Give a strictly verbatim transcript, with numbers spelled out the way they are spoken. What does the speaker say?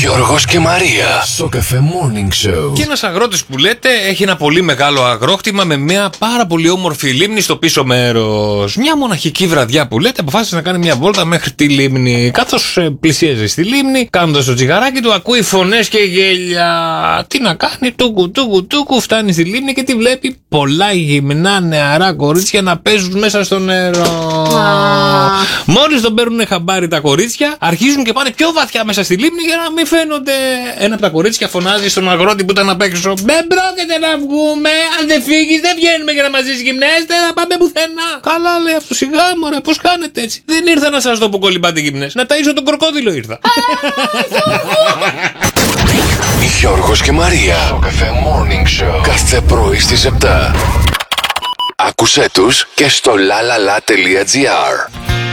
Γιώργος και Μαρία στο Cafe Morning Show. Και ένας αγρότης που λέτε έχει ένα πολύ μεγάλο αγρόκτημα με μια πάρα πολύ όμορφη λίμνη στο πίσω μέρος. Μια μοναχική βραδιά που λέτε αποφάσισε να κάνει μια βόλτα μέχρι τη λίμνη. Καθώς ε, πλησίαζε στη λίμνη, κάνοντας το τσιγαράκι του, ακούει φωνές και γέλια. Τι να κάνει, τούκου τούκου τούκου, φτάνει στη λίμνη και τη βλέπει πολλά γυμνά νεαρά κορίτσια να παίζουν μέσα στο νερό. Ah. Μόλις τον παίρνουν χαμπάρι τα κορίτσια, αρχίζουν και πάνε πιο βαθιά μέσα στη λίμνη για να μην φαίνονται. Ένα από τα κορίτσια φωνάζει στον αγρότη που ήταν απ' έξω: δεν πρόκειται να βγούμε, αν δεν φύγεις δεν βγαίνουμε για να μαζί γυμνές, δεν θα πάμε πουθενά. Καλά, λέει αυτό, σιγά μωρέ, πώς κάνετε έτσι? Δεν ήρθα να σας δω που κολυμπάτε γυμνές, να ταΐσω τον κροκόδιλο ήρθα. Γιώργος και Μαρία στο Cafe Morning Show. Κάθε πρωί στις επτά. Άκουσέ τους και στο lalala.gr.